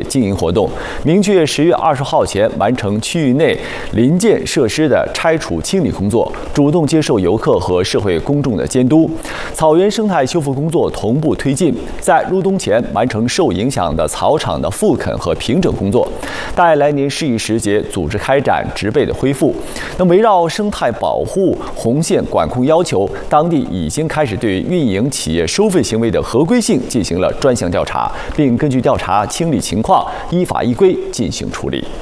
经营活动，明确10月20号前完成区域内临建设施的拆除清理工作，主动接受游客和社会公众的监督。草原生态修复工作同步推进，在入冬前完成受影响的草场的复垦和平整工作，待来年适宜时节组织开展植被的恢复。那围绕生态保护红线管控要求，当地已经开始对运营企业收费行为的合规性进行了专项调查，并根据调查清理情况，依法依规进行处理。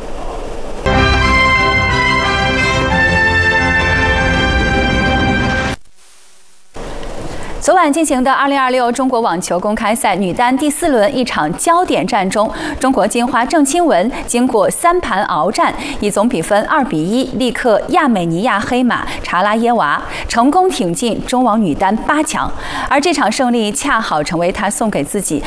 昨晚进行的2026中国网球公开赛女单第4轮一场焦点战中，中国金花郑钦文经过3盘鏖战，以总比分2比1力克亚美尼亚黑马查拉耶娃，成功挺进中网女单8强。而这场胜利恰好成为她送给自己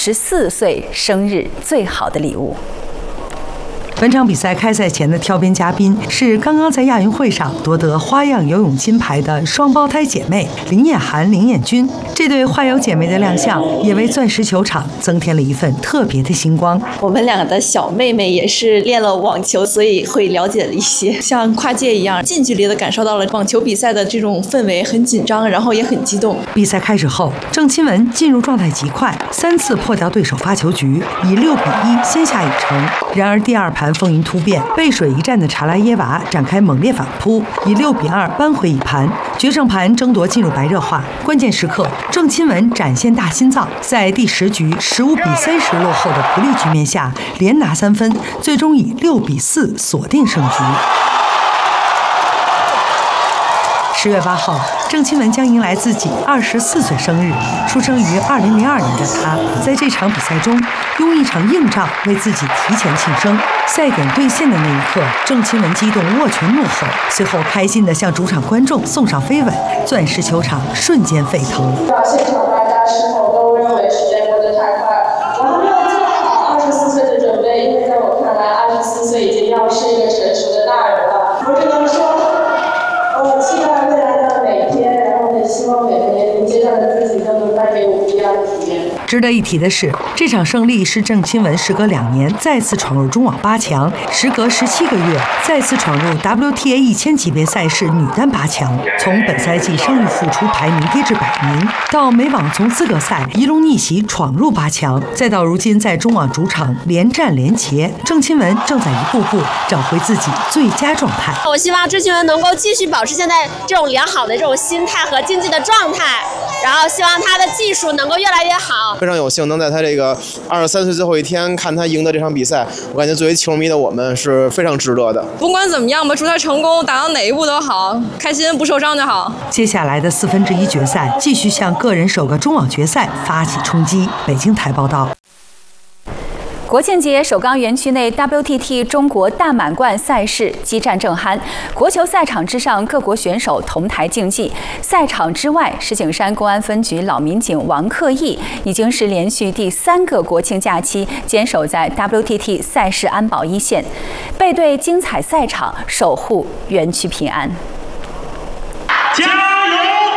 24岁生日最好的礼物。 本场比赛开赛前的挑边嘉宾是刚刚在亚运会上夺得花样游泳金牌的双胞胎姐妹林彦涵、林彦君。这对花游姐妹的亮相，也为钻石球场增添了一份特别的星光。 我们两个的小妹妹也是练了网球，所以会了解了一些，像跨界一样，近距离的感受到了网球比赛的这种氛围，很紧张，然后也很激动。 比赛开始后，郑钦文进入状态极快，3次破掉对手发球局，以6比1先下一城。然而第2盘风云突变，背水一战的查拉耶娃展开猛烈反扑，以6比2扳回一盘。决胜盘争夺进入白热化，关键时刻，郑钦文展现大心脏，在第10局15比30落后的不利局面下，连拿3分，最终以6比4锁定胜局。10月8号，郑钦文将迎来自己24岁生日。出生于2002年的他，在这场比赛中用一场硬仗为自己提前庆生。赛点兑现的那一刻，郑钦文激动握拳怒吼，随后开心地向主场观众送上飞吻，钻石球场瞬间沸腾。 现场大家是否都认为时间过得太快？我还没有做好24岁的准备，因为在我看来，24岁已经要是一个成熟的大人了。我只能说，我期待未来的每一天，然后也希望每个年龄阶段的自己都能带给我不一样的体验。 值得一提的是，这场胜利是郑钦文时隔2年再次闯入中网8强，时隔17个月再次闯入 WTA 1000级别赛事女单8强。从本赛季伤愈复出排名跌至100名，到美网从资格赛一路逆袭闯入8强，再到如今在中网主场连战连捷，郑钦文正在一步步找回自己最佳状态。 我希望郑钦文能够继续保持现在这种良好的这种心态和竞技的状态，然后希望他的技术能够越来越好。 非常有幸能在他这个23岁最后一天看他赢得这场比赛，我感觉作为球迷的我们是非常值得的。 不管怎么样吧，祝他成功，打到哪一步都好，开心不受伤就好。 接下来的1/4决赛继续向个人首个中网决赛发起冲击。北京台报道。 国庆节首钢园区内 WTT 中国大满贯赛事激战正酣，国球赛场之上，各国选手同台竞技；赛场之外，石景山公安分局老民警王克义已经是连续第3个国庆假期坚守在 WTT 赛事安保一线，背对精彩赛场，守护园区平安。 加油！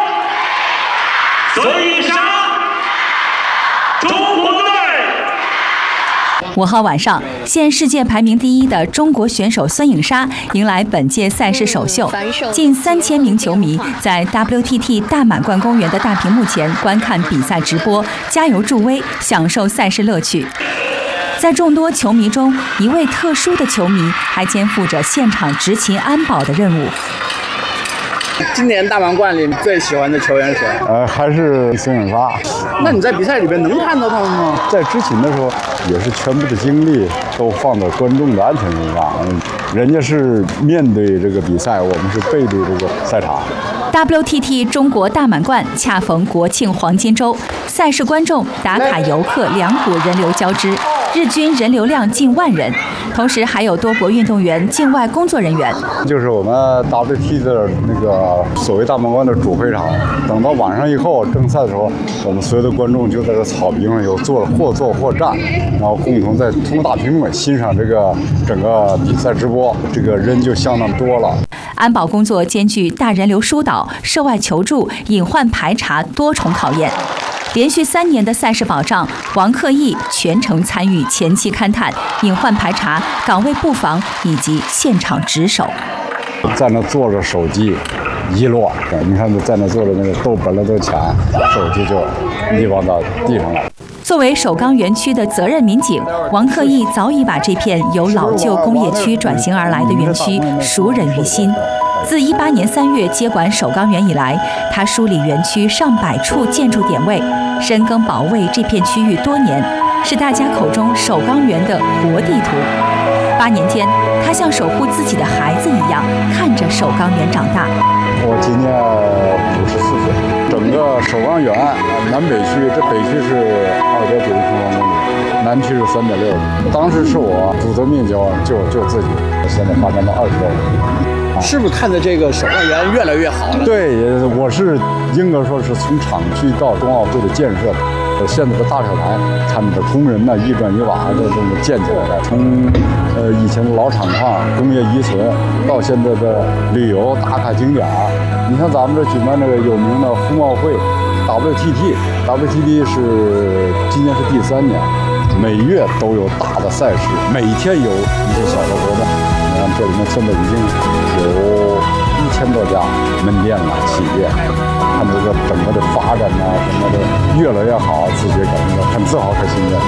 所以上，中国队 5号晚上，现世界排名第1的中国选手孙颖莎迎来本届赛事首秀，近3000名球迷在 WTT 大满贯公园的大屏幕前观看比赛直播，加油助威，享受赛事乐趣。在众多球迷中，一位特殊的球迷还肩负着现场执勤安保的任务。 今年大满贯里最喜欢的球员是谁？ 还是孙颖莎。 那你在比赛里边能看到他们吗？ 在执勤的时候，也是全部的精力都放在观众的安全身上。人家是面对这个比赛，我们是背对这个赛场。 WTT 中国大满贯恰逢国庆黄金周，赛事观众、打卡游客两股人流交织，日均人流量近万人，同时还有多国运动员、境外工作人员。 就是我们 WTT 的那个所谓大满贯的主会场，等到晚上以后正赛的时候，我们所有的观众就在这草坪上有或坐或站，然后共同在通过大屏幕欣赏这个整个比赛直播，这个人就相当多了。 安保工作兼具大人流疏导、涉外求助、隐患排查多重考验。 连续3年的赛事保障，王克义全程参与前期勘探、隐患排查、岗位布防以及现场值守。 在那坐着，手机一落，你看在那坐着那个豆本来都抢，手机就一往到地上了。 作为首钢园区的责任民警，王克义早已把这片由老旧工业区转型而来的园区熟稔于心。自18年3月接管首钢园以来，他梳理园区上百处建筑点位，深耕保卫这片区域多年，是大家口中首钢园的活地图。8年间，他像守护自己的孩子一样，看着首钢园长大。 我今年54岁，整个首钢园南北区，这北区是2.9平方公里，南区是3.6。当时是我主责命就自己，现在发展到20多人。 是不是看着这个首钢园越来越好了？ 对，我是应该说是从厂区到冬奥会的建设，现在的大跳台，他们的工人呢一砖一瓦的这么建起来的，从以前的老厂矿、工业遗存，到现在的旅游打卡景点。你看咱们这举办这个有名的冬奥会 WTT 是今年是第3年，每月都有大的赛事，每天有一些小的活动。你看这里面现在已经有1000多家门店了、企业，看这个整个的发展啊什么的越来越好，自己感觉到很自豪、很兴奋。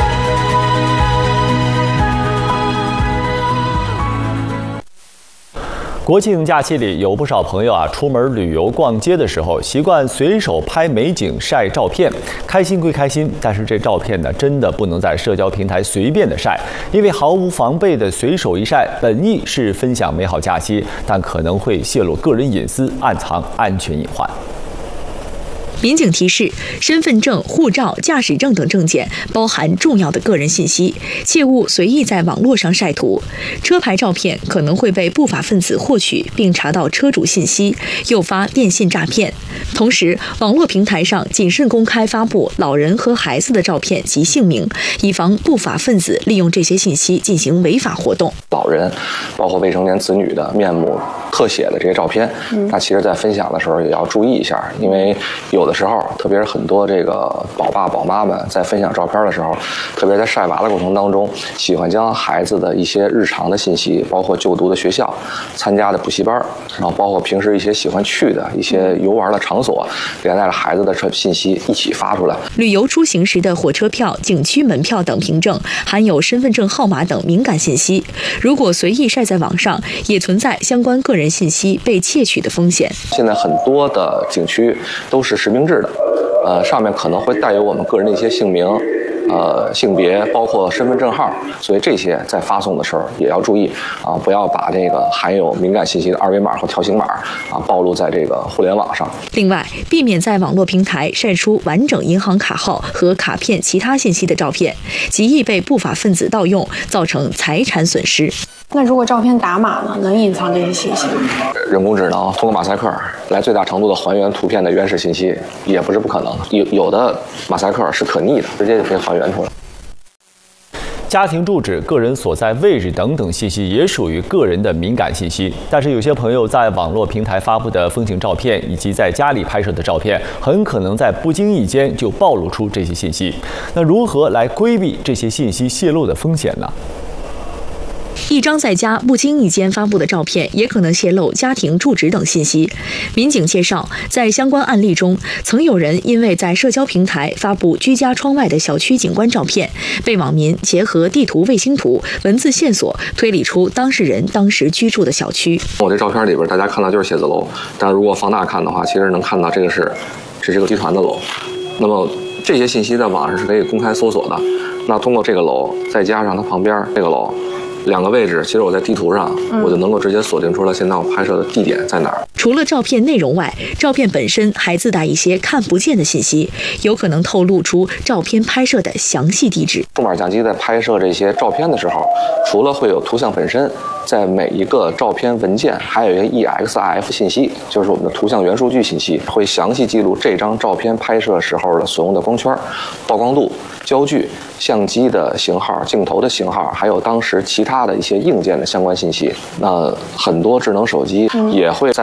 国庆假期里，有不少朋友出门旅游、逛街的时候，习惯随手拍美景、晒照片。开心归开心，但是这照片呢，真的不能在社交平台随便的晒，因为毫无防备的随手一晒，本意是分享美好假期，但可能会泄露个人隐私，暗藏安全隐患。 民警提示：身份证、护照、驾驶证等证件包含重要的个人信息，切勿随意在网络上晒图。车牌照片可能会被不法分子获取，并查到车主信息，诱发电信诈骗。同时，网络平台上谨慎公开发布老人和孩子的照片及姓名，以防不法分子利用这些信息进行违法活动。 老人，包括未成年子女的面目特写的这些照片，那其实在分享的时候也要注意一下，因为有的时候，特别是很多这个宝爸宝妈们在分享照片的时候，特别在晒娃的过程当中，喜欢将孩子的一些日常的信息，包括就读的学校、参加的补习班，然后包括平时一些喜欢去的一些游玩的场所，连带着孩子的信息一起发出来。 旅游出行时的火车票、景区门票等凭证含有身份证号码等敏感信息，如果随意晒在网上，也存在相关个人信息被窃取的风险。 现在很多的景区都是实名制的，上面可能会带有我们个人的一些姓名、性别，包括身份证号，所以这些在发送的时候也要注意啊，不要把这个含有敏感信息的二维码或条形码暴露在这个互联网上。 另外，避免在网络平台晒出完整银行卡号和卡片其他信息的照片，极易被不法分子盗用，造成财产损失。 那如果照片打码呢？能隐藏这些信息吗？ 人工智能通过马赛克来最大程度的还原图片的原始信息，也不是不可能。有的马赛克是可逆的，直接就可以还原出来。 家庭住址、个人所在位置等等信息也属于个人的敏感信息，但是有些朋友在网络平台发布的风景照片以及在家里拍摄的照片，很可能在不经意间就暴露出这些信息。那如何来规避这些信息泄露的风险呢？ 一张在家不经意间发布的照片，也可能泄露家庭住址等信息。民警介绍，在相关案例中，曾有人因为在社交平台发布居家窗外的小区景观照片，被网民结合地图、卫星图、文字线索推理出当事人当时居住的小区。 我这照片里边，大家看到就是写字楼，但如果放大看的话，其实能看到这是个集团的楼。那么这些信息在网上是可以公开搜索的。那通过这个楼，再加上它旁边这个楼。两个位置，其实我在地图上，我就能够直接锁定出来现在我拍摄的地点在哪儿。 除了照片内容外，照片本身还自带一些看不见的信息，有可能透露出照片拍摄的详细地址。 数码相机在拍摄这些照片的时候，除了会有图像本身，在每一个照片文件还有一个 EXIF 信息，就是我们的图像元数据信息，会详细记录这张照片拍摄时候的所用的光圈、曝光度、焦距、相机的型号、镜头的型号，还有当时其他的一些硬件的相关信息。那很多智能手机也会在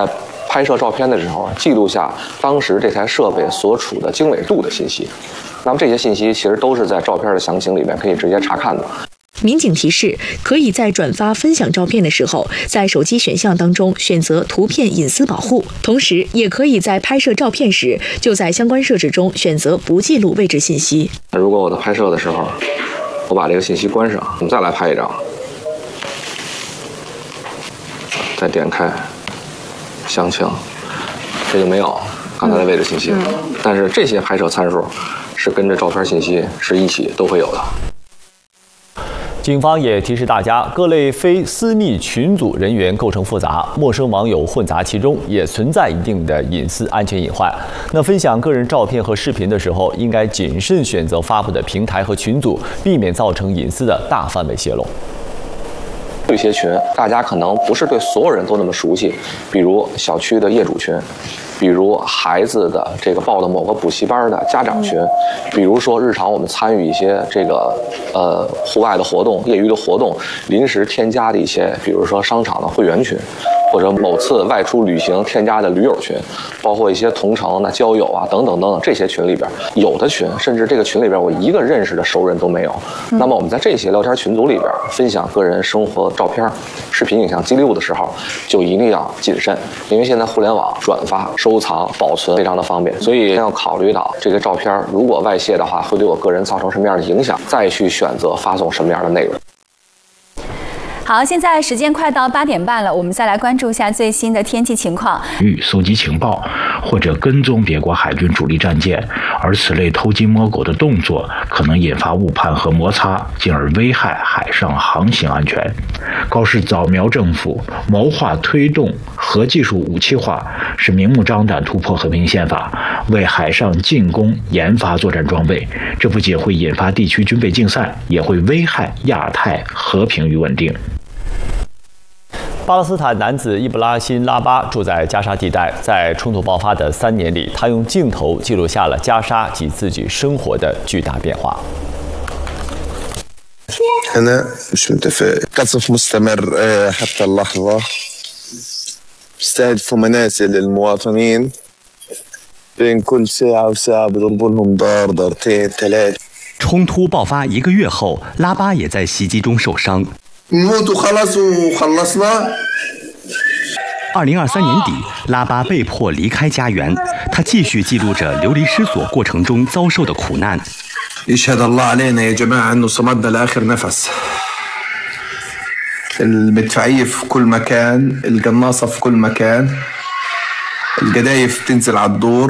拍摄照片的时候记录下当时这台设备所处的经纬度的信息。那么这些信息其实都是在照片的详情里面可以直接查看的。 民警提示，可以在转发分享照片的时候，在手机选项当中选择图片隐私保护，同时也可以在拍摄照片时就在相关设置中选择不记录位置信息。 如果我在拍摄的时候，我把这个信息关上，我们再来拍一张，再点开详情，这就没有刚才的位置信息了。但是这些拍摄参数是跟着照片信息是一起都会有的。 警方也提示大家，各类非私密群组人员构成复杂，陌生网友混杂其中，也存在一定的隐私安全隐患。那分享个人照片和视频的时候，应该谨慎选择发布的平台和群组，避免造成隐私的大范围泄露。 有一些群，大家可能不是对所有人都那么熟悉，比如小区的业主群，比如孩子的这个报的某个补习班的家长群，比如说日常我们参与一些这个户外的活动、业余的活动，临时添加的一些，比如说商场的会员群，或者某次外出旅行添加的驴友群，包括一些同城的交友啊等等等等，这些群里边有的群，甚至这个群里边我一个认识的熟人都没有。那么我们在这些聊天群组里边分享个人生活照片、视频、影像记录的时候，就一定要谨慎，因为现在互联网转发、收藏、保存非常的方便，所以要考虑到这个照片如果外泄的话，会对我个人造成什么样的影响，再去选择发送什么样的内容。 好，现在时间快到8点半了，我们再来关注一下最新的天气情况。 搜集情报或者跟踪别国海军主力战舰，而此类偷鸡摸狗的动作可能引发误判和摩擦，进而危害海上航行安全。高市早苗政府谋划推动核技术武器化，是明目张胆突破和平宪法，为海上进攻研发作战装备。这不仅会引发地区军备竞赛，也会危害亚太和平与稳定。 巴勒斯坦男子伊布拉辛·拉巴住在加沙地带，在冲突爆发的3年里，他用镜头记录下了加沙及自己生活的巨大变化。 أنا مش متفائل قصف مستمر حتى اللحظة بيستهدفوا منازل المواطنين بين كل ساعة وساعة بيضربوا لهم دار دارتين ثلاث。 冲突爆发1个月后，拉巴也在袭击中受伤。 نموت وخلص وخلصنا。 2023年底，拉巴被迫离开家园，他继续记录着流离失所过程中遭受的苦难。 يشهد الله علينا يا جماعة إنه صمدنا لآخر نفس. المدفعية في كل مكان، القناصة في كل مكان، القذايف تنزل على الدور.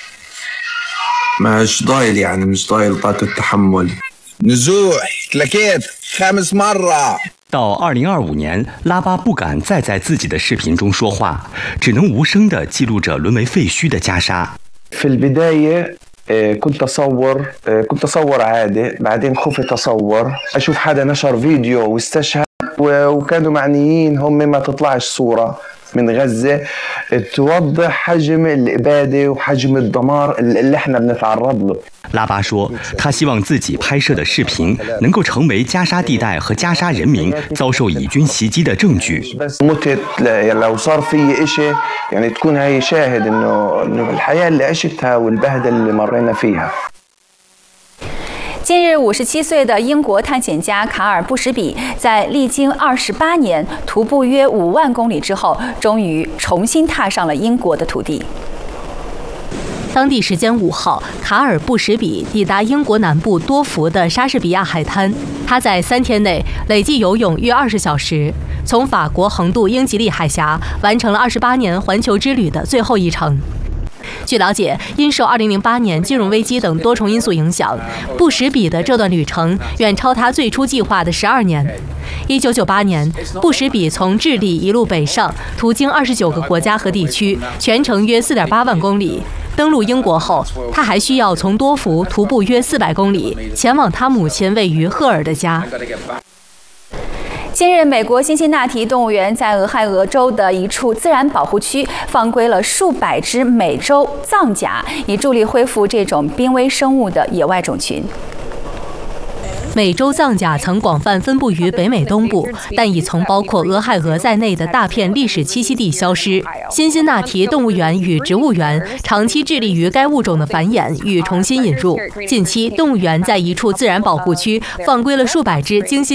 مش ضايل يعني مش ضايل طاقة التحمل. نزوح كلاكيت 5 مرة。 到2025年，拉巴不敢再在自己的视频中说话，只能无声地记录着沦为废墟的加沙。 في البداية كنت أصور عادي، بعدين خفت أصور أشوف حدا نشر فيديو واستشهد وكانوا معنيين هم ما تطلعش صورة من غزة توضح حجم الإبادة وحجم الدمار اللي احنا بنتعرض له。 拉巴说，他希望自己拍摄的视频能够成为加沙地带和加沙人民遭受以军袭击的证据。 متت لو صار في إشي يعني تكون هي شاهد إنه الحياة اللي عشتها والبهدلة اللي مرينا فيها。 近日，57岁的英国探险家卡尔·布什比在历经28年徒步约5万公里之后，终于重新踏上了英国的土地。 当地时间5号，卡尔·布什比抵达英国南部多福的莎士比亚海滩。他在3天内累计游泳约20小时，从法国横渡英吉利海峡，完成了28年环球之旅的最后一程。据了解，因受2008年金融危机等多重因素影响，布什比的这段旅程远超他最初计划的12年。1998年，布什比从智利一路北上，途经29个国家和地区，全程约4.8万公里。登陆英国后，他还需要从多福徒步约400公里，前往他母亲位于赫尔的家。 近日，美国辛辛那提动物园在俄亥俄州的一处自然保护区放归了数百只美洲藏甲，以助力恢复这种濒危生物的野外种群。 美洲藏甲曾广泛分布于北美东部，但已从包括俄亥俄在内的大片历史栖息地消失。辛辛那提动物园与植物园长期致力于该物种的繁衍与重新引入。近期，动物园在一处自然保护区放归了数百只精心